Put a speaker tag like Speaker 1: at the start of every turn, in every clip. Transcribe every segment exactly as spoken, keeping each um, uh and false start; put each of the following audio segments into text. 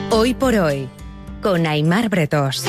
Speaker 1: Hoy por hoy, con Aimar Bretós.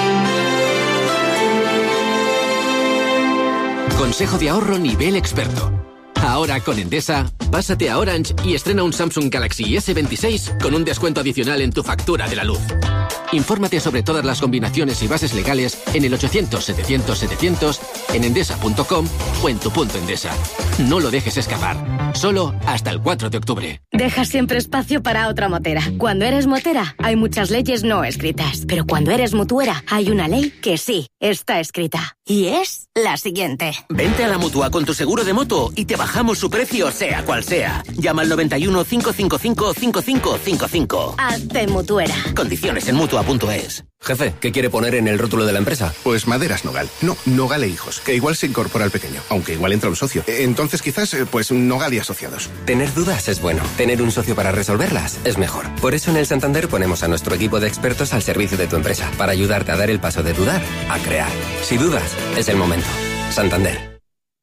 Speaker 2: Consejo de ahorro nivel experto. Ahora con Endesa, pásate a Orange y estrena un Samsung Galaxy ese veintiséis con un descuento adicional en tu factura de la luz. Infórmate sobre todas las combinaciones y bases legales en el ochocientos setecientos setecientos, en endesa punto com o en tu punto Endesa. No lo dejes escapar. Solo hasta el cuatro de octubre.
Speaker 3: Deja siempre espacio para otra motera. Cuando eres motera, hay muchas leyes no escritas. Pero cuando eres mutuera, hay una ley que sí está escrita. Y es la siguiente.
Speaker 4: Vente a la Mutua con tu seguro de moto y te bajamos su precio, sea cual sea. Llama al noventa y uno, cinco cinco cinco, cinco cinco cinco cinco.
Speaker 3: Hazte mutuera.
Speaker 4: Condiciones en mutua punto es.
Speaker 5: Jefe, ¿qué quiere poner en el rótulo de la empresa?
Speaker 6: Pues Maderas Nogal. No, Nogal e Hijos, que igual se incorpora al pequeño, aunque igual entra un socio. Entonces quizás, pues Nogal y Asociados.
Speaker 5: Tener dudas es bueno. Tener un socio para resolverlas es mejor. Por eso en el Santander ponemos a nuestro equipo de expertos al servicio de tu empresa, para ayudarte a dar el paso de dudar a crear. Si dudas, es el momento. Santander.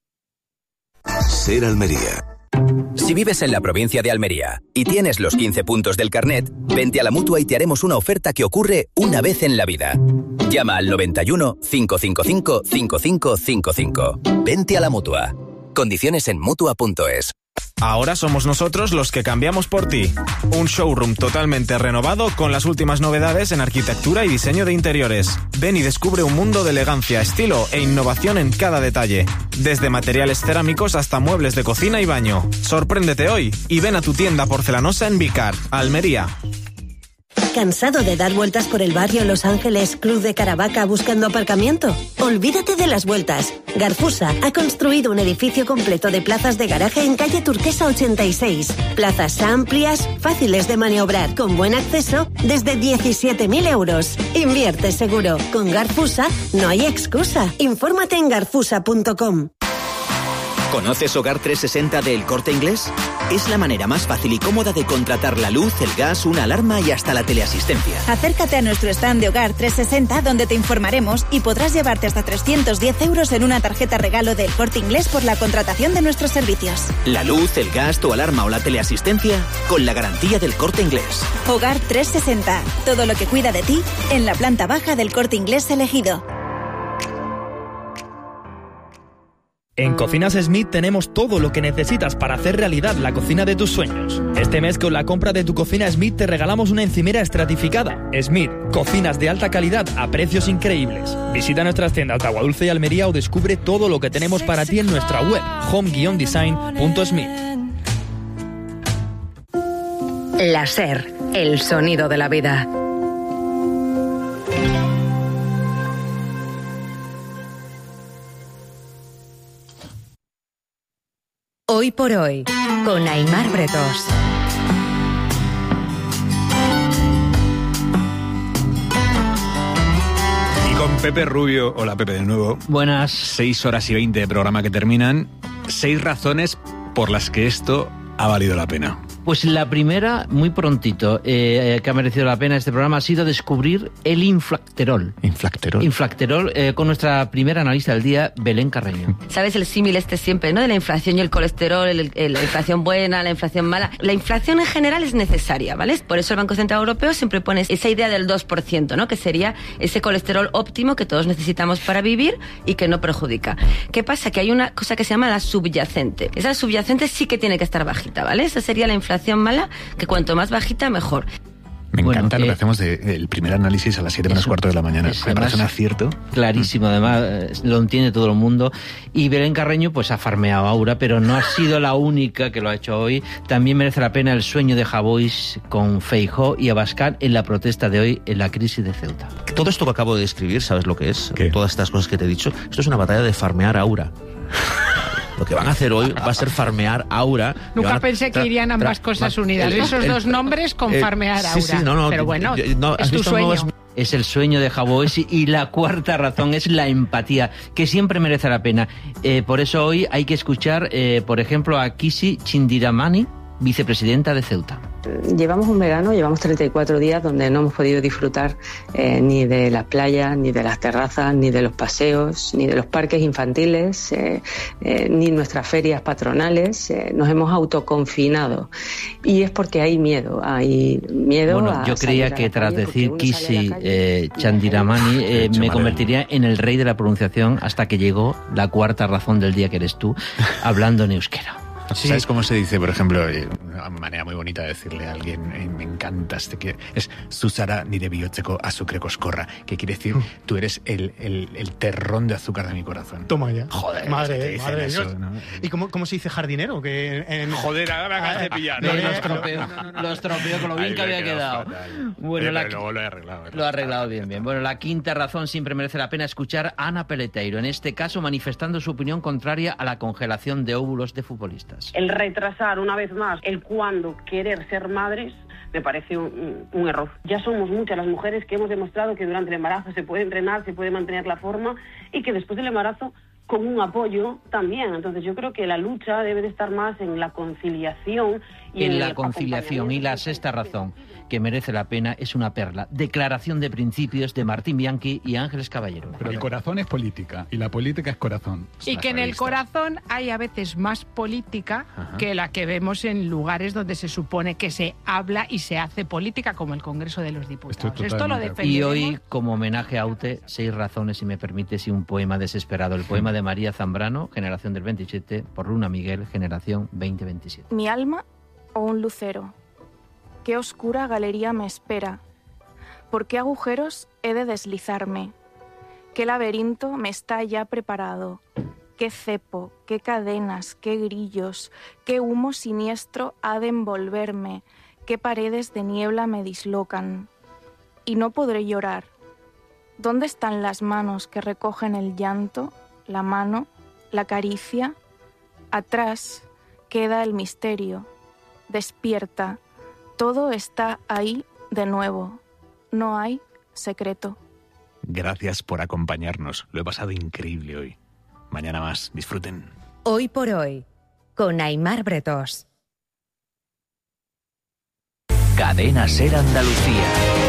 Speaker 7: Ser Almería.
Speaker 8: Si vives en la provincia de Almería y tienes los quince puntos del carnet, vente a la Mutua y te haremos una oferta que ocurre una vez en la vida. Llama al noventa y uno, cinco cinco cinco, cinco cinco cinco cinco. Vente a la Mutua. Condiciones en mutua punto es.
Speaker 9: Ahora somos nosotros los que cambiamos por ti. Un showroom totalmente renovado con las últimas novedades en arquitectura y diseño de interiores. Ven y descubre un mundo de elegancia, estilo e innovación en cada detalle. Desde materiales cerámicos hasta muebles de cocina y baño. Sorpréndete hoy y ven a tu tienda porcelanosa en Vicar, Almería.
Speaker 10: ¿Cansado de dar vueltas por el barrio Los Ángeles, Cruz de Caravaca buscando aparcamiento? Olvídate de las vueltas. Garfusa ha construido un edificio completo de plazas de garaje en calle Turquesa ochenta y seis. Plazas amplias, fáciles de maniobrar, con buen acceso, desde diecisiete mil euros. Invierte seguro. Con Garfusa no hay excusa. Infórmate en garfusa punto com.
Speaker 11: ¿Conoces Hogar trescientos sesenta de El Corte Inglés? Es la manera más fácil y cómoda de contratar la luz, el gas, una alarma y hasta la teleasistencia.
Speaker 12: Acércate a nuestro stand de Hogar trescientos sesenta donde te informaremos y podrás llevarte hasta trescientos diez euros en una tarjeta regalo del Corte Inglés por la contratación de nuestros servicios.
Speaker 11: La luz, el gas, tu alarma o la teleasistencia con la garantía del Corte Inglés.
Speaker 12: Hogar trescientos sesenta. Todo lo que cuida de ti en la planta baja del Corte Inglés elegido.
Speaker 13: En Cocinas Smith tenemos todo lo que necesitas para hacer realidad la cocina de tus sueños. Este mes con la compra de tu cocina Smith te regalamos una encimera estratificada. Smith, cocinas de alta calidad a precios increíbles. Visita nuestras tiendas de Aguadulce y Almería o descubre todo lo que tenemos para ti en nuestra web home guion design punto smith.
Speaker 1: La SER, el sonido de la vida. Hoy por hoy, con Aimar Bretós.
Speaker 14: Y con Pepe Rubio. Hola, Pepe, de nuevo.
Speaker 15: Buenas.
Speaker 14: Seis horas y veinte de programa que terminan. Seis razones por las que esto ha valido la pena.
Speaker 15: Pues la primera, muy prontito, eh, que ha merecido la pena este programa, ha sido descubrir el inflacterol.
Speaker 14: ¿Inflacterol?
Speaker 15: Inflacterol, eh, con nuestra primera analista del día, Belén Carreño.
Speaker 16: ¿Sabes el símil este siempre, no? De la inflación y el colesterol, el, el, la inflación buena, la inflación mala. La inflación en general es necesaria, ¿vale? Por eso el Banco Central Europeo siempre pone esa idea del dos por ciento, ¿no? Que sería ese colesterol óptimo que todos necesitamos para vivir y que no perjudica. ¿Qué pasa? Que hay una cosa que se llama la subyacente. Esa subyacente sí que tiene que estar bajita, ¿vale? Esa sería la inflación mala, que cuanto más bajita, mejor.
Speaker 14: Me
Speaker 15: bueno,
Speaker 14: encanta
Speaker 15: eh,
Speaker 14: lo que hacemos del de, primer análisis a las siete menos cuarto de la mañana. Me parece un acierto.
Speaker 15: Clarísimo, además eh, lo entiende todo el mundo. Y Belén Carreño pues ha farmeado a Aura, pero no ha sido la única que lo ha hecho hoy. También merece la pena el sueño de Javois con Feijóo y Abascal en la protesta de hoy en la crisis de Ceuta.
Speaker 17: Todo esto que acabo de describir, ¿sabes lo que es?
Speaker 14: ¿Qué?
Speaker 17: Todas estas cosas que te he dicho, esto es una batalla de farmear a Aura. Lo que van a hacer hoy va a ser farmear Aura.
Speaker 18: Nunca
Speaker 17: a,
Speaker 18: pensé que irían ambas cosas unidas.
Speaker 17: El,
Speaker 18: Esos
Speaker 17: el,
Speaker 18: dos nombres con
Speaker 17: el,
Speaker 18: farmear Aura.
Speaker 17: Sí, sí, no, no,
Speaker 18: pero bueno,
Speaker 17: yo, no,
Speaker 18: es tu sueño.
Speaker 17: Es...
Speaker 15: es el sueño de Javois y la cuarta razón es la empatía, que siempre merece la pena. Eh, por eso hoy hay que escuchar, eh, por ejemplo, a Kishi Chindiramani, vicepresidenta de Ceuta.
Speaker 7: Llevamos un verano, llevamos treinta y cuatro días donde no hemos podido disfrutar eh, ni de las playas, ni de las terrazas, ni de los paseos, ni de los parques infantiles, eh, eh, ni nuestras ferias patronales. Eh, nos hemos autoconfinado y es porque hay miedo, hay miedo
Speaker 15: bueno,
Speaker 7: a
Speaker 15: yo creía que tras decir Kisi eh, Chandiramani eh, me convertiría en el rey de la pronunciación hasta que llegó la cuarta razón del día, que eres tú, hablando en euskera.
Speaker 14: Sí. ¿Sabes cómo se dice, por ejemplo, una manera muy bonita de decirle a alguien, eh, me encantas, te quiero, es Susara nire bihotzeko azukre koskorra, que quiere decir, tú eres el, el, el terrón de azúcar de mi corazón.
Speaker 19: Toma ya.
Speaker 14: Joder,
Speaker 19: madre, madre
Speaker 14: eso,
Speaker 19: Dios.
Speaker 14: ¿no?
Speaker 19: ¿Y cómo, cómo se dice jardinero? Que en...
Speaker 14: Joder, ahora me acabas de pillar.
Speaker 15: No, no, lo estropeo, lo estropeo con lo bien que había quedado. Bueno,
Speaker 14: eh,
Speaker 15: la,
Speaker 14: luego lo he arreglado.
Speaker 15: Lo ha arreglado bien, bien. Bueno, la quinta razón, siempre merece la pena escuchar a Ana Peleteiro, en este caso manifestando su opinión contraria a la congelación de óvulos de futbolistas.
Speaker 20: El retraso una vez más el cuándo querer ser madres me parece un, un error. Ya somos muchas las mujeres que hemos demostrado que durante el embarazo se puede entrenar, se puede mantener la forma y que después del embarazo con un apoyo también. Entonces yo creo que la lucha debe de estar más en la conciliación. Y en, en la
Speaker 15: conciliación. Y la sexta razón que merece la pena es una perla. Declaración de principios de Martín Bianchi y Ángeles Caballero.
Speaker 21: Pero el corazón es política y la política es corazón.
Speaker 18: Y que en el corazón hay a veces más política Ajá. que la que vemos en lugares donde se supone que se habla y se hace política, como el Congreso de los Diputados. Esto lo defendemos.
Speaker 15: Y hoy, como homenaje a Aute, seis razones, si me permites, y un poema desesperado. El poema de María Zambrano, Generación del veintisiete, por Luna Miguel, Generación veinte veintisiete.
Speaker 22: Mi alma o un lucero. Qué oscura galería me espera. ¿Por qué agujeros he de deslizarme? ¿Qué laberinto me está ya preparado? ¿Qué cepo, qué cadenas, qué grillos, qué humo siniestro ha de envolverme? ¿Qué paredes de niebla me dislocan? Y no podré llorar. ¿Dónde están las manos que recogen el llanto, la mano, la caricia? Atrás queda el misterio. Despierta. Todo está ahí de nuevo. No hay secreto.
Speaker 14: Gracias por acompañarnos. Lo he pasado increíble hoy. Mañana más. Disfruten.
Speaker 1: Hoy por hoy, con Aimar Bretós.
Speaker 11: Cadena Ser Andalucía.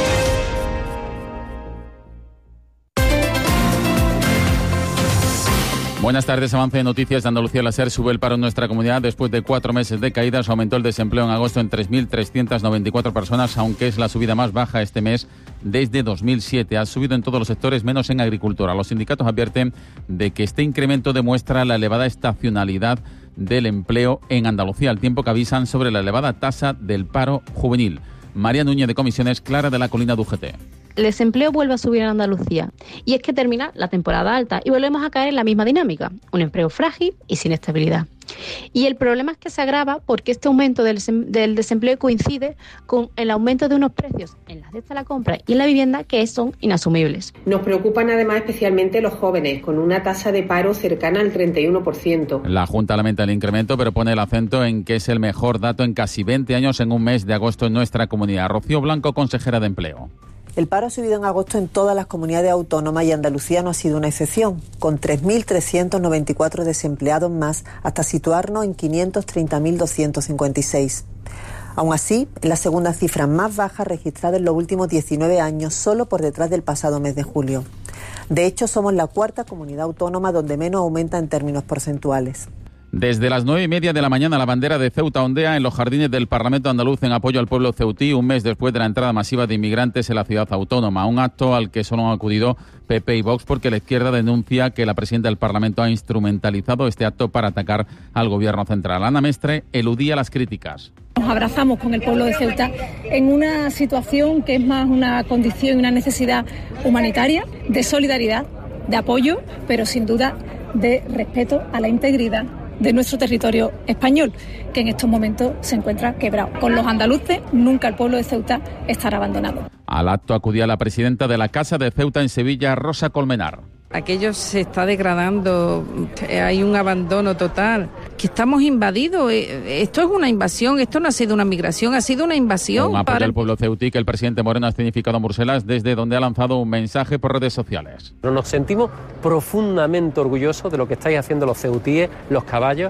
Speaker 23: Buenas tardes. Avance de noticias de Andalucía. La SER sube el paro en nuestra comunidad. Después de cuatro meses de caídas, aumentó el desempleo en agosto en tres mil trescientas noventa y cuatro personas, aunque es la subida más baja este mes desde dos mil siete. Ha subido en todos los sectores, menos en agricultura. Los sindicatos advierten de que este incremento demuestra la elevada estacionalidad del empleo en Andalucía, al tiempo que avisan sobre la elevada tasa del paro juvenil. María Núñez, de Comisiones, Clara de la Colina de U G T.
Speaker 24: El desempleo vuelve a subir en Andalucía y es que termina la temporada alta y volvemos a caer en la misma dinámica, un empleo frágil y sin estabilidad. Y el problema es que se agrava porque este aumento del, del desempleo coincide con el aumento de unos precios en la cesta de la compra y en la vivienda que son inasumibles.
Speaker 25: Nos preocupan además especialmente los jóvenes, con una tasa de paro cercana al treinta y uno por ciento.
Speaker 23: La Junta lamenta el incremento, pero pone el acento en que es el mejor dato en casi veinte años en un mes de agosto en nuestra comunidad. Rocío Blanco, consejera de Empleo.
Speaker 26: El paro ha subido en agosto en todas las comunidades autónomas y Andalucía no ha sido una excepción, con tres mil trescientos noventa y cuatro desempleados más, hasta situarnos en quinientos treinta mil doscientos cincuenta y seis. Aún así, es la segunda cifra más baja registrada en los últimos diecinueve años, solo por detrás del pasado mes de julio. De hecho, somos la cuarta comunidad autónoma donde menos aumenta en términos porcentuales.
Speaker 23: Desde las nueve y media de la mañana, la bandera de Ceuta ondea en los jardines del Parlamento andaluz en apoyo al pueblo ceutí, un mes después de la entrada masiva de inmigrantes en la ciudad autónoma. Un acto al que solo han acudido P P y Vox porque la izquierda denuncia que la presidenta del Parlamento ha instrumentalizado este acto para atacar al gobierno central. Ana Mestre eludía las críticas.
Speaker 27: Nos abrazamos con el pueblo de Ceuta en una situación que es más una condición y una necesidad humanitaria, de solidaridad, de apoyo, pero sin duda de respeto a la integridad de nuestro territorio español, que en estos momentos se encuentra quebrado. Con los andaluces, nunca el pueblo de Ceuta estará abandonado.
Speaker 23: Al acto acudía la presidenta de la Casa de Ceuta en Sevilla, Rosa Colmenar.
Speaker 28: Aquello se está degradando, hay un abandono total, que estamos invadidos. Esto es una invasión, esto no ha sido una migración, ha sido una invasión.
Speaker 23: Un apoyo
Speaker 28: para...
Speaker 23: al pueblo ceutí que el presidente Moreno ha significado en Bruselas, desde donde ha lanzado un mensaje por redes sociales.
Speaker 29: Nos sentimos profundamente orgullosos de lo que estáis haciendo los ceutíes, los caballos,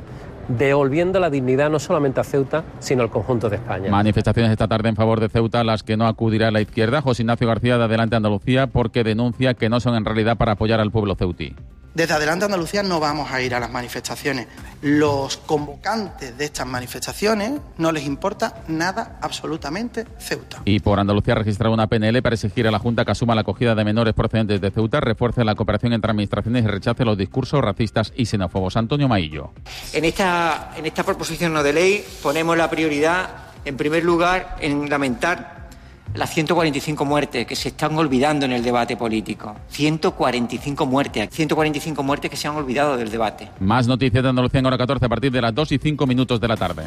Speaker 2: devolviendo la dignidad no solamente a Ceuta, sino al conjunto de España.
Speaker 23: Manifestaciones esta tarde en favor de Ceuta, las que no acudirá la izquierda. José Ignacio García de Adelante Andalucía, porque denuncia que no son en realidad para apoyar al pueblo ceutí.
Speaker 3: Desde Adelante Andalucía no vamos a ir a las manifestaciones. Los convocantes de estas manifestaciones no les importa nada, absolutamente, Ceuta.
Speaker 23: Y por Andalucía ha registrado una P N L para exigir a la Junta que asuma la acogida de menores procedentes de Ceuta, refuerce la cooperación entre administraciones y rechace los discursos racistas y xenófobos. Antonio Maillo.
Speaker 4: En esta, en esta proposición no de ley ponemos la prioridad, en primer lugar, en lamentar las ciento cuarenta y cinco muertes que se están olvidando en el debate político. ciento cuarenta y cinco muertes, ciento cuarenta y cinco muertes que se han olvidado del debate.
Speaker 23: Más noticias de Andalucía en hora catorce a partir de las dos y cinco minutos de la tarde.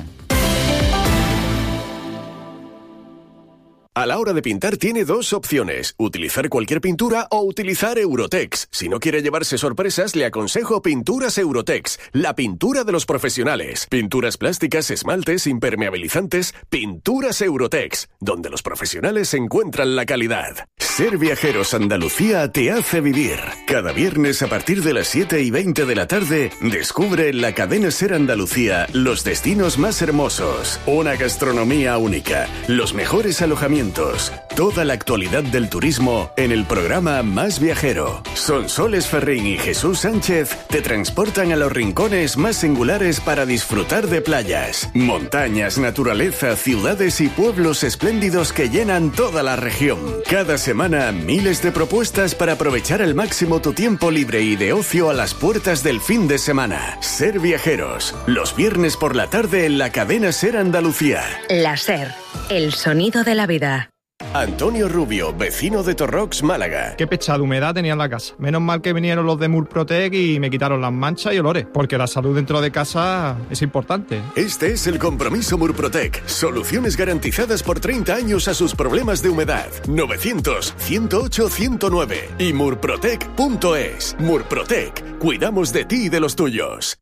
Speaker 5: A la hora de pintar tiene dos opciones, utilizar cualquier pintura o utilizar Eurotex. Si no quiere llevarse sorpresas, le aconsejo Pinturas Eurotex, la pintura de los profesionales. Pinturas plásticas, esmaltes, impermeabilizantes, Pinturas Eurotex, donde los profesionales encuentran la calidad. Ser Viajeros Andalucía te hace vivir. Cada viernes a partir de las siete y veinte de la tarde, descubre en la cadena Ser Andalucía los destinos más hermosos, una gastronomía única, los mejores alojamientos, toda la actualidad del turismo en el programa Más Viajero. Sonsoles Ferrín y Jesús Sánchez te transportan a los rincones más singulares para disfrutar de playas, montañas, naturaleza, ciudades y pueblos espléndidos que llenan toda la región. Cada semana, miles de propuestas para aprovechar al máximo tu tiempo libre y de ocio a las puertas del fin de semana. Ser Viajeros, los viernes por la tarde en la cadena Ser Andalucía.
Speaker 1: La Ser, el sonido de la vida.
Speaker 5: Antonio Rubio, vecino de Torrox, Málaga.
Speaker 6: Qué pechada de humedad tenía en la casa. Menos mal que vinieron los de Murprotec y me quitaron las manchas y olores, porque la salud dentro de casa es importante.
Speaker 5: Este es el compromiso Murprotec. Soluciones garantizadas por treinta años a sus problemas de humedad. novecientos, ciento ocho, ciento nueve y murprotec punto es. Murprotec. Cuidamos de ti y de los tuyos.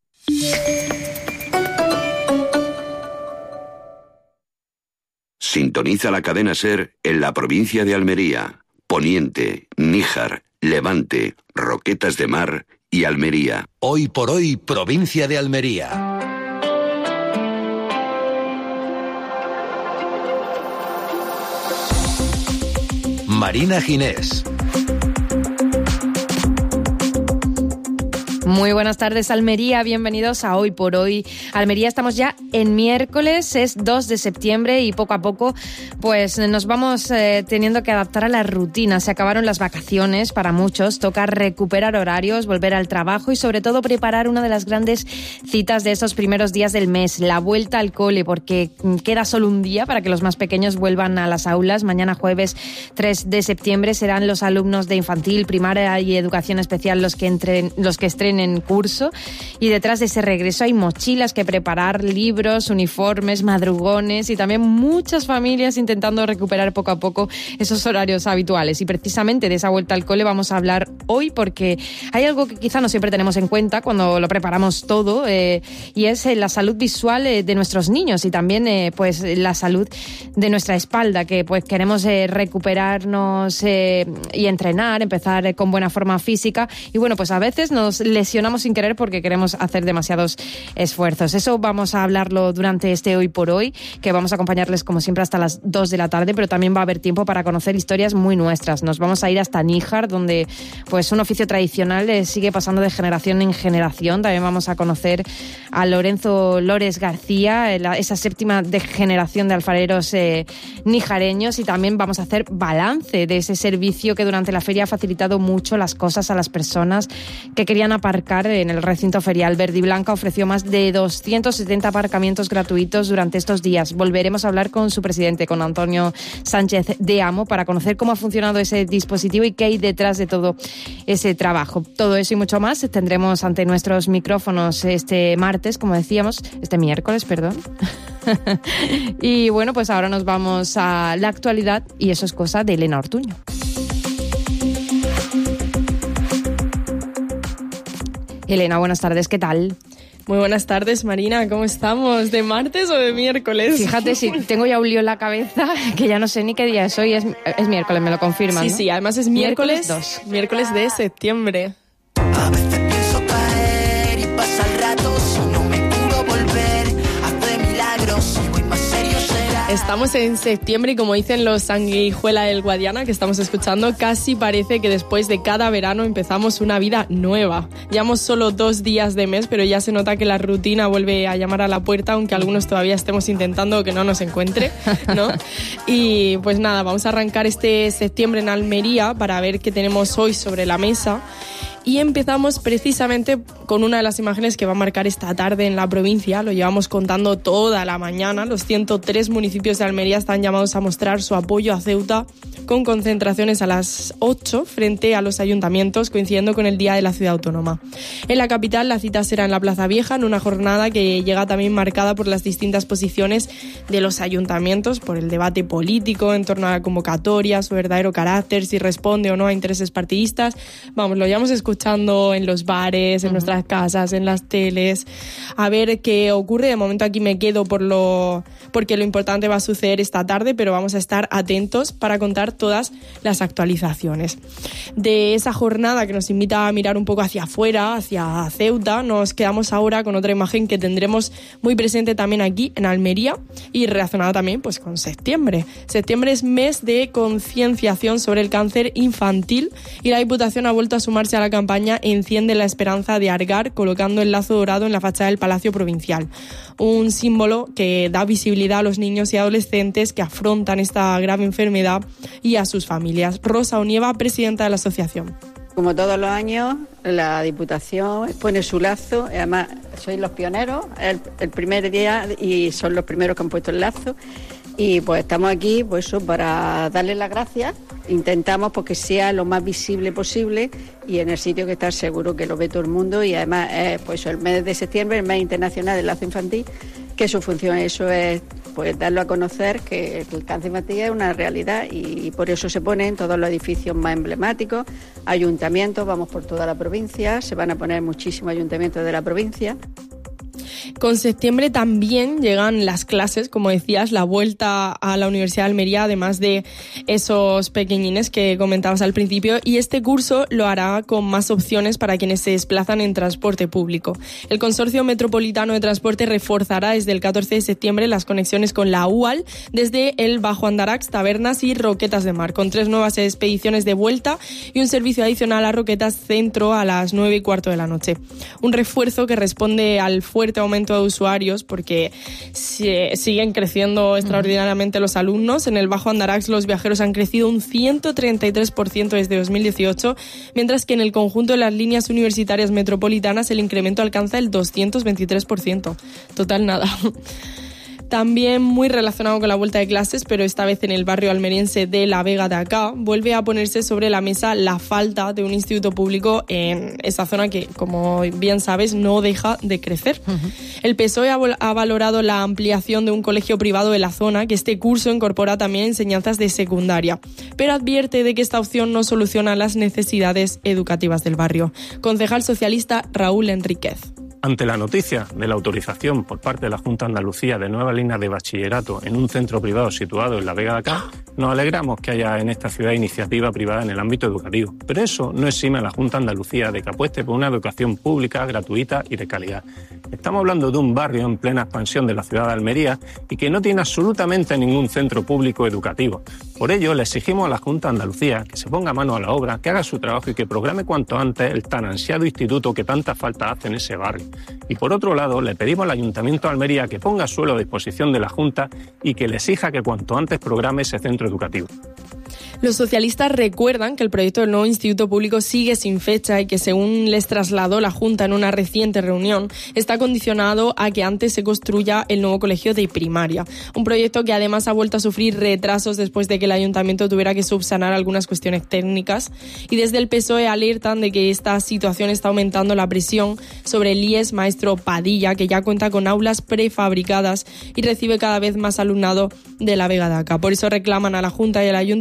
Speaker 8: Sintoniza la cadena SER en la provincia de Almería, Poniente, Níjar, Levante, Roquetas de Mar y Almería.
Speaker 9: Hoy por hoy, provincia de Almería. Marina Ginés.
Speaker 10: Muy buenas tardes, Almería, bienvenidos a Hoy por Hoy. Almería, estamos ya en miércoles, es dos de septiembre y poco a poco pues nos vamos eh, teniendo que adaptar a la rutina. Se acabaron las vacaciones para muchos, toca recuperar horarios, volver al trabajo y sobre todo preparar una de las grandes citas de estos primeros días del mes, la vuelta al cole, porque queda solo un día para que los más pequeños vuelvan a las aulas. Mañana jueves tres de septiembre serán los alumnos de infantil, primaria y educación especial los que entren, los que estrenen en curso, y detrás de ese regreso hay mochilas que preparar, libros, uniformes, madrugones y también muchas familias intentando recuperar poco a poco esos horarios habituales. Y precisamente de esa vuelta al cole vamos a hablar hoy, porque hay algo que quizá no siempre tenemos en cuenta cuando lo preparamos todo, eh, y es la salud visual eh, de nuestros niños y también eh, pues la salud de nuestra espalda, que pues queremos eh, recuperarnos eh, y entrenar, empezar eh, con buena forma física, y bueno, pues a veces nos lesionamos sin querer porque queremos hacer demasiados esfuerzos. Eso vamos a hablarlo durante este Hoy por Hoy, que vamos a acompañarles como siempre hasta las dos de la tarde, pero también va a haber tiempo para conocer historias muy nuestras. Nos vamos a ir hasta Níjar, donde pues un oficio tradicional eh, sigue pasando de generación en generación. También vamos a conocer a Lorenzo Lores García, eh, la, esa séptima de generación de alfareros eh, nijareños, y también vamos a hacer balance de ese servicio que durante la feria ha facilitado mucho las cosas a las personas que querían aparcar en el recinto ferial. Verde y Blanca ofreció más de doscientos setenta aparcamientos gratuitos durante estos días. Volveremos a hablar con su presidente, con Antonio Sánchez de Amo, para conocer cómo ha funcionado ese dispositivo y qué hay detrás de todo ese trabajo. Todo eso y mucho más tendremos ante nuestros micrófonos este martes, como decíamos, este miércoles, perdón. Y bueno, pues ahora nos vamos a la actualidad, y eso es cosa de Elena Ortuño. Elena, buenas tardes, ¿qué tal?
Speaker 29: Muy buenas tardes, Marina, ¿cómo estamos? ¿De martes o de miércoles?
Speaker 10: Fíjate, si tengo ya un lío en la cabeza, que ya no sé ni qué día es hoy, es, es miércoles, me lo confirman,
Speaker 29: Sí,
Speaker 10: ¿no?
Speaker 29: sí, además es miércoles,
Speaker 10: miércoles dos.
Speaker 29: Miércoles de septiembre.
Speaker 30: A veces pienso caer y pasa el rato, si no me curo volver.
Speaker 29: Estamos en septiembre y como dicen los sanguijuela del Guadiana que estamos escuchando, casi parece que después de cada verano empezamos una vida nueva. Llevamos solo dos días de mes, pero ya se nota que la rutina vuelve a llamar a la puerta, aunque algunos todavía estemos intentando que no nos encuentre, ¿no? Y pues nada, vamos a arrancar este septiembre en Almería para ver qué tenemos hoy sobre la mesa. Y empezamos precisamente con una de las imágenes que va a marcar esta tarde en la provincia. Lo llevamos contando toda la mañana. Los ciento tres municipios de Almería están llamados a mostrar su apoyo a Ceuta con concentraciones a las ocho frente a los ayuntamientos, coincidiendo con el Día de la Ciudad Autónoma. En la capital la cita será en la Plaza Vieja, en una jornada que llega también marcada por las distintas posiciones de los ayuntamientos, por el debate político en torno a la convocatoria, su verdadero carácter, si responde o no a intereses partidistas. Vamos, lo llevamos escuchando en los bares, en uh-huh. nuestras casas, en las teles, a ver qué ocurre. De momento aquí me quedo por lo porque lo importante va a suceder esta tarde, pero vamos a estar atentos para contar todas las actualizaciones. De esa jornada que nos invita a mirar un poco hacia afuera, hacia Ceuta, nos quedamos ahora con otra imagen que tendremos muy presente también aquí en Almería y relacionada también pues con septiembre. Septiembre es mes de concienciación sobre el cáncer infantil y la Diputación ha vuelto a sumarse a la campaña Enciende la Esperanza de Argar, colocando el lazo dorado en la fachada del Palacio Provincial. Un símbolo que da visibilidad a los niños y adolescentes que afrontan esta grave enfermedad y a sus familias. Rosa Onieva, presidenta de la asociación.
Speaker 7: Como todos los años, la Diputación pone su lazo, además sois los pioneros, el, el primer día y son los primeros que han puesto el lazo. Y pues estamos aquí pues eso, para darles las gracias. Intentamos porque sea lo más visible posible y en el sitio que está seguro que lo ve todo el mundo. Y además es pues, el mes de septiembre, el mes internacional del lazo infantil, que su función eso es pues darlo a conocer que el cáncer infantil es una realidad y, y por eso se pone en todos los edificios más emblemáticos, ayuntamientos, vamos por toda la provincia, se van a poner muchísimos ayuntamientos de la provincia.
Speaker 29: Con septiembre también llegan las clases, como decías, la vuelta a la Universidad de Almería, además de esos pequeñines que comentabas al principio, y este curso lo hará con más opciones para quienes se desplazan en transporte público. El Consorcio Metropolitano de Transporte reforzará desde el catorce de septiembre las conexiones con la U A L desde el Bajo Andarax, Tabernas y Roquetas de Mar, con tres nuevas expediciones de vuelta y un servicio adicional a Roquetas Centro a las nueve y cuarto de la noche. Un refuerzo que responde al fuerte aumento de usuarios porque se, siguen creciendo extraordinariamente los alumnos. En el Bajo Andarax los viajeros han crecido un ciento treinta y tres por ciento desde dos mil dieciocho, mientras que en el conjunto de las líneas universitarias metropolitanas el incremento alcanza el doscientos veintitrés por ciento. Total nada. También muy relacionado con la vuelta de clases, pero esta vez en el barrio almeriense de La Vega de Acá, vuelve a ponerse sobre la mesa la falta de un instituto público en esa zona que, como bien sabes, no deja de crecer. Uh-huh. El P S O E ha, ha valorado la ampliación de un colegio privado de la zona, que este curso incorpora también enseñanzas de secundaria, pero advierte de que esta opción no soluciona las necesidades educativas del barrio. Concejal socialista Raúl Enríquez.
Speaker 12: Ante la noticia de la autorización por parte de la Junta de Andalucía de nuevas líneas de bachillerato en un centro privado situado en La Vega de Acá, nos alegramos que haya en esta ciudad iniciativa privada en el ámbito educativo. Pero eso no exime a la Junta de Andalucía de que apueste por una educación pública, gratuita y de calidad. Estamos hablando de un barrio en plena expansión de la ciudad de Almería y que no tiene absolutamente ningún centro público educativo. Por ello, le exigimos a la Junta de Andalucía que se ponga mano a la obra, que haga su trabajo y que programe cuanto antes el tan ansiado instituto que tanta falta hace en ese barrio. Y por otro lado, le pedimos al Ayuntamiento de Almería que ponga suelo a disposición de la Junta y que le exija que cuanto antes programe ese centro educativo.
Speaker 29: Los socialistas recuerdan que el proyecto del nuevo instituto público sigue sin fecha y que, según les trasladó la Junta en una reciente reunión, está condicionado a que antes se construya el nuevo colegio de primaria. Un proyecto que además ha vuelto a sufrir retrasos después de que el ayuntamiento tuviera que subsanar algunas cuestiones técnicas. Y desde el P S O E alertan de que esta situación está aumentando la presión sobre el I E S Maestro Padilla, que ya cuenta con aulas prefabricadas y recibe cada vez más alumnado de La Vega de Acá. Por eso reclaman a la Junta y al ayuntamiento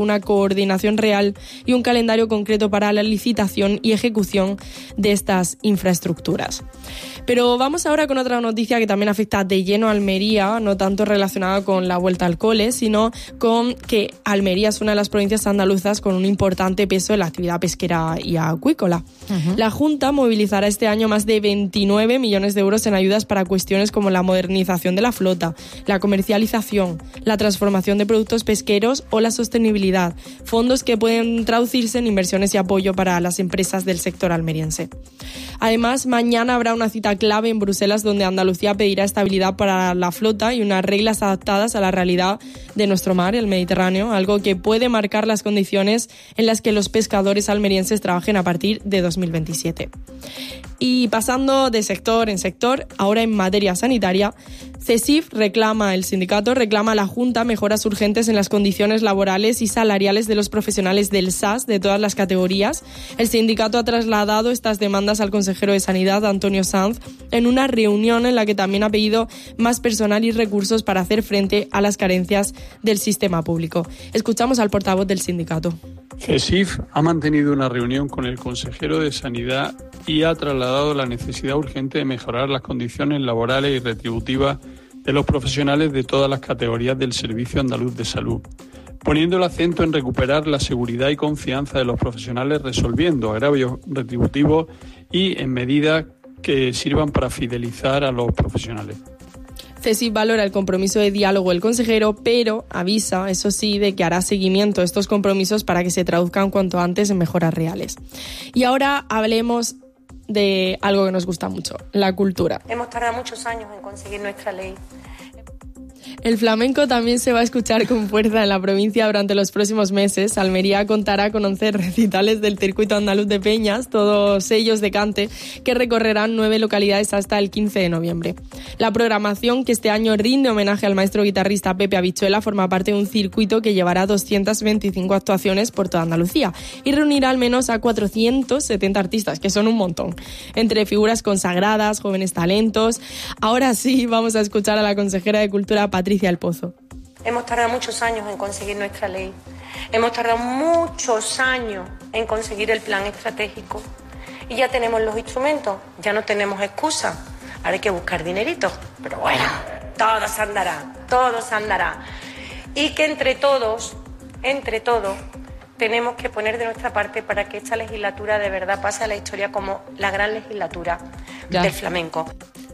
Speaker 29: una coordinación real y un calendario concreto para la licitación y ejecución de estas infraestructuras. Pero vamos ahora con otra noticia que también afecta de lleno a Almería, no tanto relacionada con la vuelta al cole, sino con que Almería es una de las provincias andaluzas con un importante peso en la actividad pesquera y acuícola. Uh-huh. La Junta movilizará este año más de veintinueve millones de euros en ayudas para cuestiones como la modernización de la flota, la comercialización, la transformación de productos pesqueros o la sostenibilidad, fondos que pueden traducirse en inversiones y apoyo para las empresas del sector almeriense. Además, mañana habrá una cita clave en Bruselas donde Andalucía pedirá estabilidad para la flota y unas reglas adaptadas a la realidad de nuestro mar, el Mediterráneo, algo que puede marcar las condiciones en las que los pescadores almerienses trabajen a partir de dos mil veintisiete. Y pasando de sector en sector, ahora en materia sanitaria, CESIF reclama, el sindicato reclama a la Junta mejoras urgentes en las condiciones laborales y salariales de los profesionales del S A S de todas las categorías. El sindicato ha trasladado estas demandas al consejero de Sanidad, Antonio Sanz, en una reunión en la que también ha pedido más personal y recursos para hacer frente a las carencias del sistema público. Escuchamos al portavoz del sindicato.
Speaker 13: CESIF ha mantenido una reunión con el consejero de Sanidad y ha trasladado la necesidad urgente de mejorar las condiciones laborales y retributivas de los profesionales de todas las categorías del Servicio Andaluz de Salud, poniendo el acento en recuperar la seguridad y confianza de los profesionales, resolviendo agravios retributivos y en medidas que sirvan para fidelizar a los profesionales.
Speaker 29: CESIF valora el compromiso de diálogo del consejero, pero avisa, eso sí, de que hará seguimiento a estos compromisos para que se traduzcan cuanto antes en mejoras reales. Y ahora hablemos de algo que nos gusta mucho, la cultura.
Speaker 15: Hemos tardado muchos años en conseguir nuestra ley.
Speaker 29: El flamenco también se va a escuchar con fuerza en la provincia durante los próximos meses. Almería contará con once recitales del circuito andaluz de peñas, todos ellos de cante, que recorrerán nueve localidades hasta el quince de noviembre. La programación, que este año rinde homenaje al maestro guitarrista Pepe Habichuela, forma parte de un circuito que llevará doscientas veinticinco actuaciones por toda Andalucía y reunirá al menos a cuatrocientos setenta artistas, que son un montón, entre figuras consagradas, jóvenes talentos. Ahora sí, vamos a escuchar a la consejera de Cultura, Patricia El Pozo.
Speaker 15: Hemos tardado muchos años en conseguir nuestra ley. Hemos tardado muchos años en conseguir el plan estratégico. Y ya tenemos los instrumentos, ya no tenemos excusa. Ahora hay que buscar dinerito. Pero bueno, todo se andará, todo se andará. Y que entre todos, entre todos, tenemos que poner de nuestra parte para que esta legislatura de verdad pase a la historia como la gran legislatura ya. del flamenco.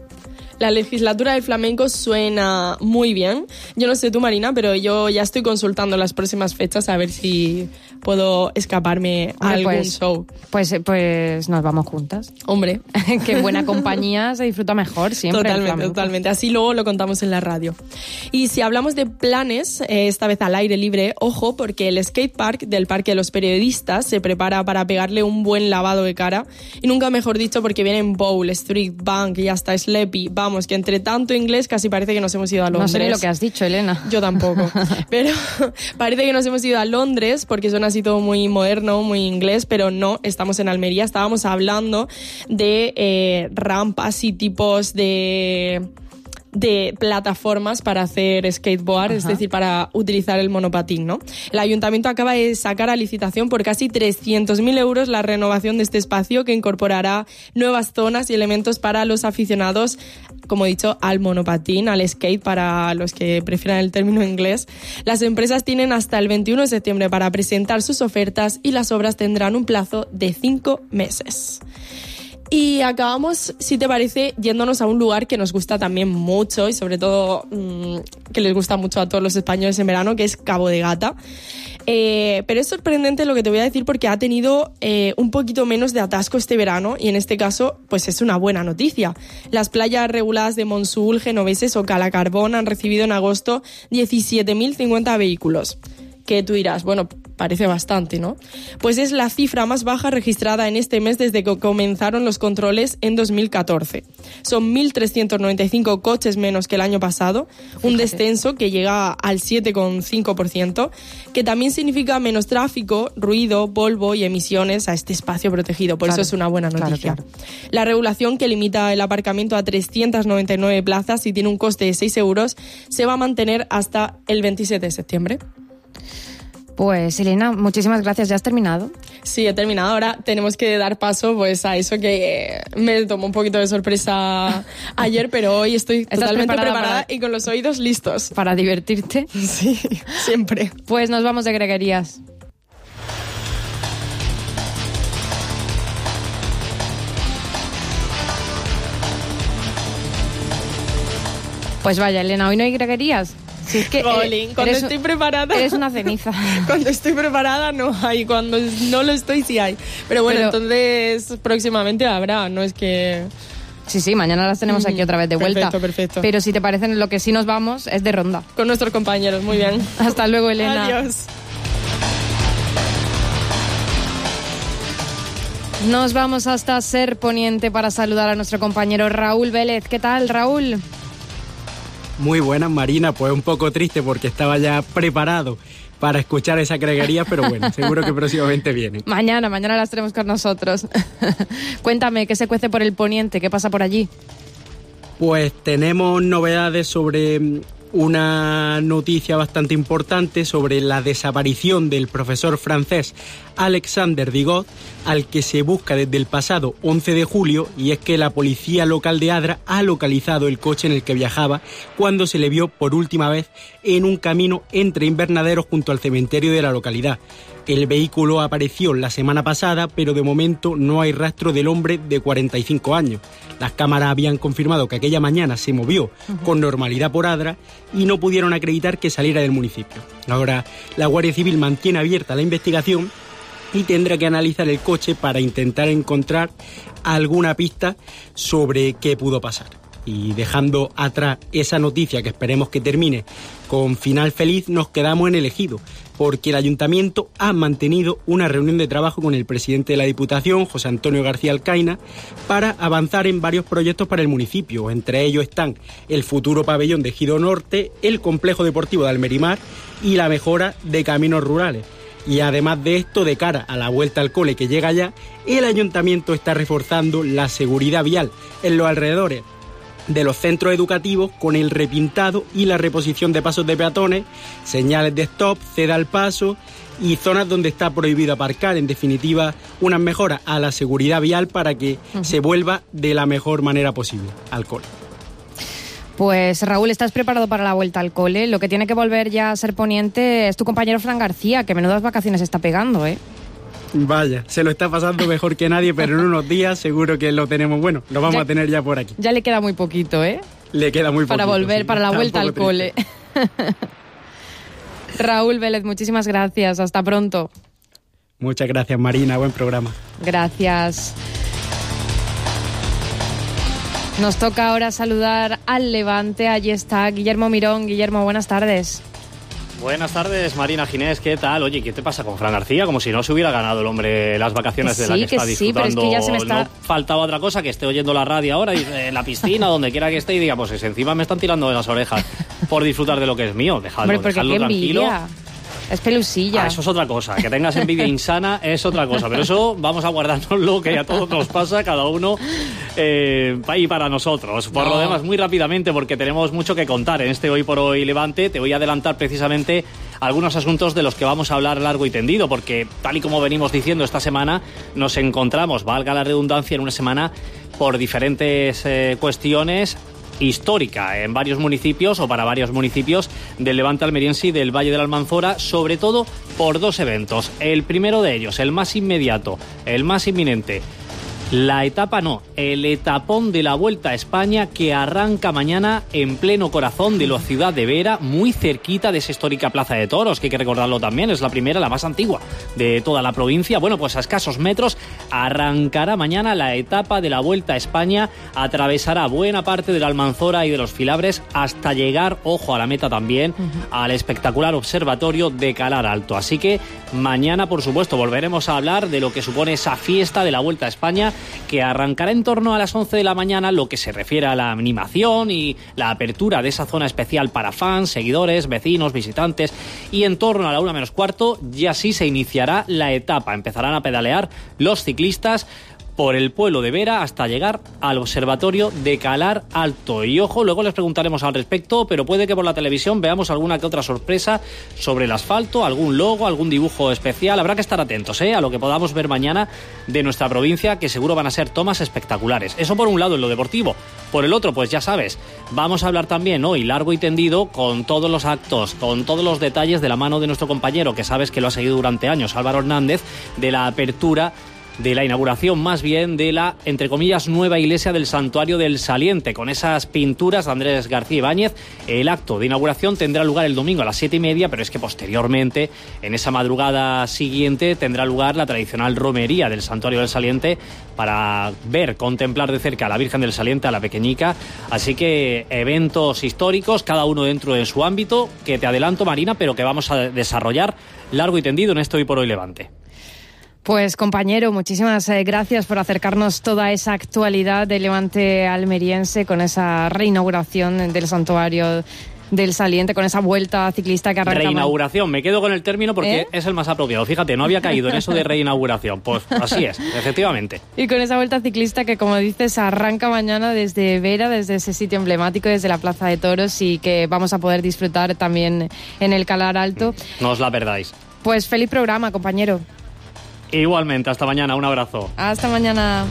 Speaker 29: La legislatura del flamenco suena muy bien. Yo no sé tú, Marina, pero yo ya estoy consultando las próximas fechas a ver si puedo escaparme a algún
Speaker 10: pues,
Speaker 29: show.
Speaker 10: Pues, pues nos vamos juntas.
Speaker 29: Hombre.
Speaker 10: Que en buena compañía se disfruta mejor siempre.
Speaker 29: Totalmente, totalmente. Así luego lo contamos en la radio. Y si hablamos de planes, eh, esta vez al aire libre, ojo, porque el skatepark del Parque de los Periodistas se prepara para pegarle un buen lavado de cara. Y nunca mejor dicho, porque vienen bowl, street, bank y hasta sleepy. Vamos, que entre tanto inglés casi parece que nos hemos ido a Londres.
Speaker 10: No sé ni lo que has dicho, Elena.
Speaker 29: Yo tampoco. Pero parece que nos hemos ido a Londres porque suena así todo muy moderno, muy inglés, pero no, estamos en Almería. Estábamos hablando de eh, rampas y tipos de... de plataformas para hacer skateboard, Ajá. es decir, para utilizar el monopatín, ¿no? El ayuntamiento acaba de sacar a licitación por casi trescientos mil euros la renovación de este espacio, que incorporará nuevas zonas y elementos para los aficionados, como he dicho, al monopatín, al skate, para los que prefieran el término inglés. Las empresas tienen hasta el veintiuno de septiembre para presentar sus ofertas y las obras tendrán un plazo de cinco meses. Y acabamos, si te parece, yéndonos a un lugar que nos gusta también mucho y sobre todo mmm, que les gusta mucho a todos los españoles en verano, que es Cabo de Gata. Eh, pero es sorprendente lo que te voy a decir porque ha tenido eh, un poquito menos de atasco este verano y en este caso pues es una buena noticia. Las playas reguladas de Monsul, Genoveses o Calacarbón han recibido en agosto diecisiete mil cincuenta vehículos. Que tú dirás, bueno, parece bastante, ¿no? Pues es la cifra más baja registrada en este mes desde que comenzaron los controles en dos mil catorce. Son mil trescientos noventa y cinco coches menos que el año pasado, Fíjate. un descenso que llega al siete coma cinco por ciento, que también significa menos tráfico, ruido, polvo y emisiones a este espacio protegido. Por claro, eso es una buena noticia. Claro, claro. La regulación, que limita el aparcamiento a trescientas noventa y nueve plazas y tiene un coste de seis euros, se va a mantener hasta el veintisiete de septiembre.
Speaker 10: Pues Elena, muchísimas gracias. ¿Ya has terminado?
Speaker 29: Sí, he terminado. Ahora tenemos que dar paso pues a eso que me tomó un poquito de sorpresa ayer, pero hoy estoy totalmente preparada, preparada para... y con los oídos listos.
Speaker 10: ¿Para divertirte?
Speaker 29: Sí, siempre.
Speaker 10: Pues nos vamos de greguerías. Pues vaya, Elena, ¿hoy no hay greguerías? Si es que
Speaker 29: Rolling, cuando
Speaker 10: eres,
Speaker 29: estoy preparada...
Speaker 10: Eres una ceniza.
Speaker 29: Cuando estoy preparada no hay, cuando no lo estoy sí hay. Pero bueno, Pero... entonces próximamente habrá, no es que...
Speaker 10: Sí, sí, mañana las tenemos aquí otra vez de vuelta.
Speaker 29: Perfecto, perfecto.
Speaker 10: Pero si te parecen, lo que sí nos vamos es de ronda.
Speaker 29: Con nuestros compañeros, muy bien.
Speaker 10: Hasta luego, Elena.
Speaker 29: Adiós.
Speaker 10: Nos vamos hasta Ser Poniente para saludar a nuestro compañero Raúl Vélez. ¿Qué tal, Raúl?
Speaker 11: Muy buenas, Marina, pues un poco triste porque estaba ya preparado para escuchar esa greguería, pero bueno, seguro que próximamente viene.
Speaker 10: Mañana, mañana las tenemos con nosotros. Cuéntame, ¿qué se cuece por el Poniente? ¿Qué pasa por allí?
Speaker 11: Pues tenemos novedades sobre una noticia bastante importante sobre la desaparición del profesor francés Alexander Digot, al que se busca desde el pasado once de julio, y es que la policía local de Adra ha localizado el coche en el que viajaba cuando se le vio por última vez en un camino entre invernaderos junto al cementerio de la localidad. El vehículo apareció la semana pasada, pero de momento no hay rastro del hombre de cuarenta y cinco años. Las cámaras habían confirmado que aquella mañana se movió uh-huh. con normalidad por Adra y no pudieron acreditar que saliera del municipio. Ahora, la Guardia Civil mantiene abierta la investigación y tendrá que analizar el coche para intentar encontrar alguna pista sobre qué pudo pasar. Y dejando atrás esa noticia que esperemos que termine con final feliz, nos quedamos en el Ejido, porque el Ayuntamiento ha mantenido una reunión de trabajo con el presidente de la Diputación, José Antonio García Alcaina, para avanzar en varios proyectos para el municipio. Entre ellos están el futuro pabellón de Ejido Norte, el complejo deportivo de Almerimar y la mejora de caminos rurales. Y además de esto, de cara a la vuelta al cole que llega ya, el Ayuntamiento está reforzando la seguridad vial en los alrededores de los centros educativos con el repintado y la reposición de pasos de peatones, señales de stop, ceda al paso y zonas donde está prohibido aparcar. En definitiva, unas mejoras a la seguridad vial para que uh-huh. se vuelva de la mejor manera posible al cole.
Speaker 10: Pues Raúl, ¿estás preparado para la vuelta al cole? Lo que tiene que volver ya a Ser Poniente es tu compañero Fran García, que menudas vacaciones está pegando, ¿eh?
Speaker 11: Vaya, se lo está pasando mejor que nadie, pero en unos días seguro que lo tenemos, bueno, lo vamos ya, a tener ya por aquí.
Speaker 10: Ya le queda muy poquito, ¿eh?
Speaker 11: Le queda muy poquito.
Speaker 10: Para volver,
Speaker 11: sí,
Speaker 10: para la vuelta al cole. Raúl Vélez, muchísimas gracias, hasta pronto.
Speaker 11: Muchas gracias, Marina, buen programa.
Speaker 10: Gracias. Nos toca ahora saludar al Levante, allí está Guillermo Mirón. Guillermo, buenas tardes.
Speaker 14: Buenas tardes, Marina Ginés, ¿qué tal? Oye, ¿qué te pasa con Fran García? Como si no se hubiera ganado el hombre las vacaciones
Speaker 10: que
Speaker 14: de la
Speaker 10: sí,
Speaker 14: que,
Speaker 10: que
Speaker 14: está
Speaker 10: sí,
Speaker 14: disfrutando.
Speaker 10: Pero es que ya se me está...
Speaker 14: No faltaba otra cosa que esté oyendo la radio ahora y en la piscina, donde quiera que esté, y diga, pues es, encima me están tirando de las orejas por disfrutar de lo que es mío. Dejadlo,
Speaker 10: hombre, porque
Speaker 14: dejadlo
Speaker 10: qué
Speaker 14: tranquilo.
Speaker 10: Envidia. Es pelusilla.
Speaker 14: Ah, eso es otra cosa. Que tengas envidia insana es otra cosa. Pero eso vamos a guardárnoslo, que a todos nos pasa, cada uno eh, y para nosotros. Por no. lo demás, muy rápidamente, porque tenemos mucho que contar en este Hoy por Hoy Levante, te voy a adelantar precisamente algunos asuntos de los que vamos a hablar largo y tendido, porque tal y como venimos diciendo esta semana, nos encontramos, valga la redundancia, en una semana por diferentes eh, cuestiones histórica en varios municipios o para varios municipios del Levante almeriense y del Valle de la Almanzora, sobre todo por dos eventos. El primero de ellos, el más inmediato, el más inminente, la etapa no, el etapón de la Vuelta a España, que arranca mañana en pleno corazón de la ciudad de Vera, muy cerquita de esa histórica Plaza de Toros, que hay que recordarlo también, es la primera, la más antigua de toda la provincia. Bueno, pues a escasos metros arrancará mañana la etapa de la Vuelta a España, atravesará buena parte de la Almanzora y de los Filabres hasta llegar, ojo a la meta también, uh-huh. al espectacular observatorio de Calar Alto. Así que mañana, por supuesto, volveremos a hablar de lo que supone esa fiesta de la Vuelta a España, que arrancará en torno a las once de la mañana, lo que se refiere a la animación y la apertura de esa zona especial para fans, seguidores, vecinos, visitantes, y en torno a la una menos cuarto ya sí se iniciará la etapa. Empezarán a pedalear los ciclistas por el pueblo de Vera hasta llegar al observatorio de Calar Alto. Y ojo, luego les preguntaremos al respecto, pero puede que por la televisión veamos alguna que otra sorpresa sobre el asfalto, algún logo, algún dibujo especial. Habrá que estar atentos ¿eh? a lo que podamos ver mañana de nuestra provincia, que seguro van a ser tomas espectaculares. Eso por un lado en lo deportivo. Por el otro, pues ya sabes, vamos a hablar también hoy largo y tendido con todos los actos, con todos los detalles de la mano de nuestro compañero, que sabes que lo ha seguido durante años, Álvaro Hernández, de la apertura, de la inauguración más bien de la, entre comillas, nueva iglesia del Santuario del Saliente, con esas pinturas de Andrés García Ibáñez. El acto de inauguración tendrá lugar el domingo a las siete y media, pero es que posteriormente, en esa madrugada siguiente, tendrá lugar la tradicional romería del Santuario del Saliente para ver, contemplar de cerca a la Virgen del Saliente, a la pequeñica. Así que eventos históricos, cada uno dentro de su ámbito, que te adelanto, Marina, pero que vamos a desarrollar largo y tendido en este Hoy por Hoy Levante.
Speaker 10: Pues compañero, muchísimas gracias por acercarnos toda esa actualidad del Levante almeriense con esa reinauguración del Santuario del Saliente, con esa vuelta ciclista que arranca.
Speaker 14: Reinauguración, me quedo con el término porque
Speaker 10: ¿Eh?
Speaker 14: es el más apropiado. Fíjate, no había caído en eso de reinauguración. Pues así es, efectivamente.
Speaker 10: Y con esa vuelta ciclista que, como dices, arranca mañana desde Vera, desde ese sitio emblemático, desde la Plaza de Toros, y que vamos a poder disfrutar también en el Calar Alto.
Speaker 14: No os la perdáis.
Speaker 10: Pues feliz programa, compañero.
Speaker 14: Igualmente, hasta mañana, un abrazo.
Speaker 10: Hasta mañana.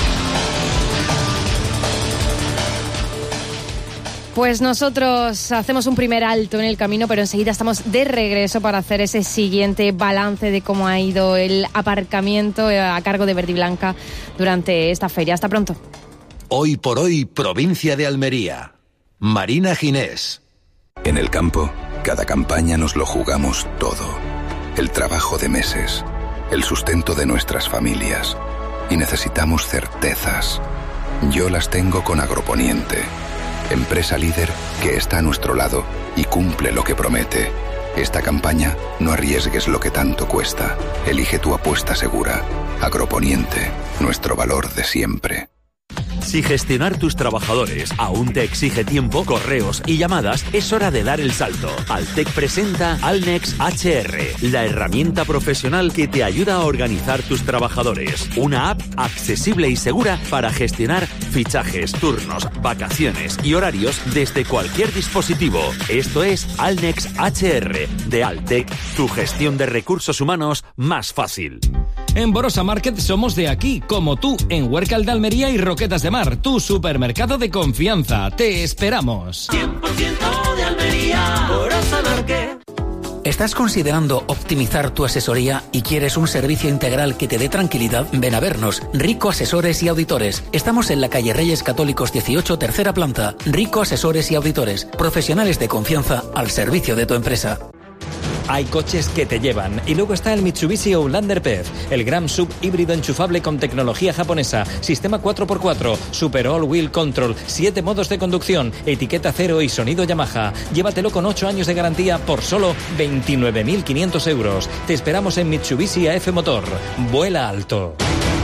Speaker 10: Pues nosotros hacemos un primer alto en el camino, pero enseguida estamos de regreso para hacer ese siguiente balance de cómo ha ido el aparcamiento a cargo de Verde y Blanca durante esta feria. Hasta pronto.
Speaker 9: Hoy por hoy, provincia de Almería. Marina Ginés.
Speaker 16: En el campo, cada campaña nos lo jugamos todo. El trabajo de meses, el sustento de nuestras familias. Y necesitamos certezas. Yo las tengo con Agroponiente, empresa líder que está a nuestro lado y cumple lo que promete. Esta campaña, no arriesgues lo que tanto cuesta. Elige tu apuesta segura. Agroponiente, nuestro valor de siempre.
Speaker 17: Si gestionar tus trabajadores aún te exige tiempo, correos y llamadas, es hora de dar el salto. Altec presenta Alnex H R, la herramienta profesional que te ayuda a organizar tus trabajadores. Una app accesible y segura para gestionar fichajes, turnos, vacaciones y horarios desde cualquier dispositivo. Esto es Alnex H R de Altec, tu gestión de recursos humanos más fácil.
Speaker 18: En Borosa Market somos de aquí, como tú, en Huércal de Almería y Roquetas de Mar, tu supermercado de confianza. Te esperamos.
Speaker 19: cien por ciento de Almería, Borosa Market.
Speaker 20: ¿Estás considerando optimizar tu asesoría y quieres un servicio integral que te dé tranquilidad? Ven a vernos. Rico Asesores y Auditores. Estamos en la calle Reyes Católicos dieciocho, tercera planta. Rico Asesores y Auditores. Profesionales de confianza al servicio de tu empresa.
Speaker 21: Hay coches que te llevan. Y luego está el Mitsubishi Outlander P E V, el gran sub híbrido enchufable con tecnología japonesa, sistema cuatro por cuatro, Super All Wheel Control, siete modos de conducción, etiqueta cero y sonido Yamaha. Llévatelo con ocho años de garantía por solo veintinueve mil quinientos euros. Te esperamos en Mitsubishi A F Motor. Vuela alto.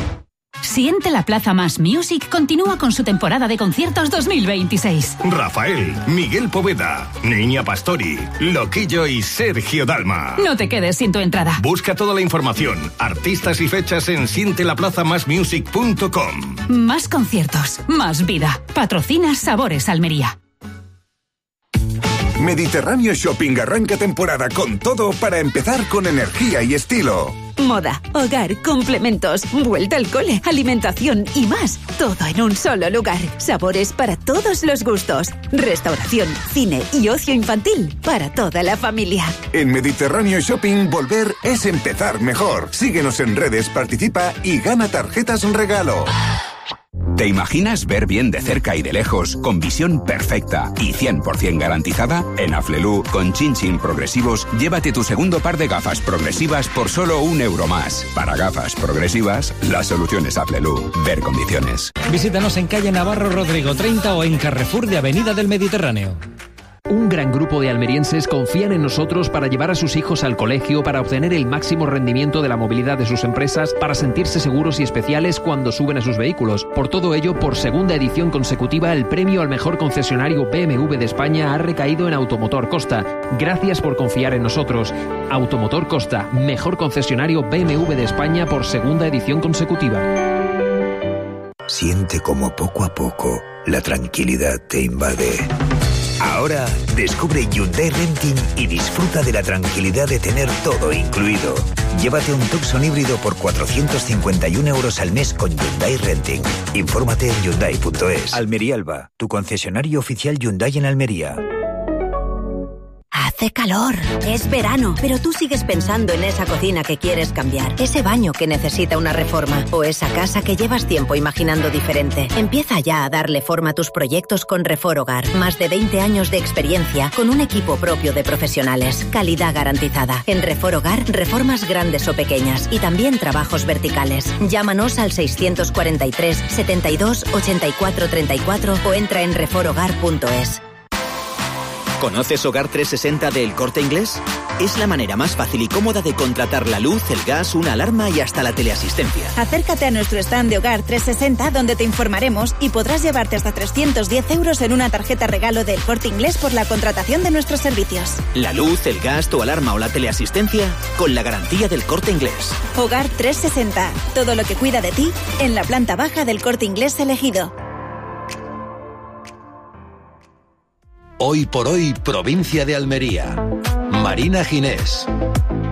Speaker 22: Siente la Plaza Más Music continúa con su temporada de conciertos dos mil veintiséis.
Speaker 24: Rafael, Miguel Poveda, Niña Pastori, Loquillo y Sergio Dalma.
Speaker 22: No te quedes sin tu entrada.
Speaker 24: Busca toda la información, artistas y fechas en siente la plaza más music punto com.
Speaker 22: Más conciertos, más vida. Patrocina Sabores Almería.
Speaker 25: Mediterráneo Shopping arranca temporada con todo para empezar con energía y estilo.
Speaker 22: Moda, hogar, complementos, vuelta al cole, alimentación y más. Todo en un solo lugar. Sabores para todos los gustos. Restauración, cine y ocio infantil para toda la familia.
Speaker 25: En Mediterráneo Shopping, volver es empezar mejor. Síguenos en redes, participa y gana tarjetas regalo.
Speaker 30: ¿Te imaginas ver bien de cerca y de lejos, con visión perfecta y cien por ciento garantizada? En Aflelu, con Chin Chin Progresivos, llévate tu segundo par de gafas progresivas por solo un euro más. Para gafas progresivas, la solución es Aflelu. Ver condiciones.
Speaker 18: Visítanos en calle Navarro Rodrigo treinta o en Carrefour de Avenida del Mediterráneo.
Speaker 31: Un gran grupo de almerienses confían en nosotros para llevar a sus hijos al colegio, para obtener el máximo rendimiento de la movilidad de sus empresas, para sentirse seguros y especiales cuando suben a sus vehículos. Por todo ello, por segunda edición consecutiva, el premio al mejor concesionario B M W de España ha recaído en Automotor Costa. Gracias por confiar en nosotros. Automotor Costa, mejor concesionario B M W de España por segunda edición consecutiva.
Speaker 1: Siente como poco a poco la tranquilidad te invade. Ahora descubre Hyundai Renting y disfruta de la tranquilidad de tener todo incluido. Llévate un Tucson híbrido por cuatrocientos cincuenta y uno euros al mes con Hyundai Renting. Infórmate en hyundai punto es. Almería Alba, tu concesionario oficial Hyundai en Almería.
Speaker 2: Hace calor, es verano, pero tú sigues pensando en esa cocina que quieres cambiar, ese baño que necesita una reforma o esa casa que llevas tiempo imaginando diferente. Empieza ya a darle forma a tus proyectos con Refor Hogar. Más de veinte años de experiencia con un equipo propio de profesionales. Calidad garantizada. En Refor Hogar, reformas grandes o pequeñas y también trabajos verticales. Llámanos al seiscientos cuarenta y tres, setenta y dos, ochenta y cuatro, treinta y cuatro o entra en refor hogar punto es.
Speaker 3: ¿Conoces Hogar trescientos sesenta de El Corte Inglés? Es la manera más fácil y cómoda de contratar la luz, el gas, una alarma y hasta la teleasistencia.
Speaker 4: Acércate a nuestro stand de Hogar trescientos sesenta donde te informaremos y podrás llevarte hasta trescientos diez euros en una tarjeta regalo del Corte Inglés por la contratación de nuestros servicios.
Speaker 3: La luz, el gas, tu alarma o la teleasistencia con la garantía del Corte Inglés.
Speaker 4: Hogar trescientos sesenta. Todo lo que cuida de ti en la planta baja del Corte Inglés elegido.
Speaker 9: Hoy por hoy, provincia de Almería. Marina Ginés.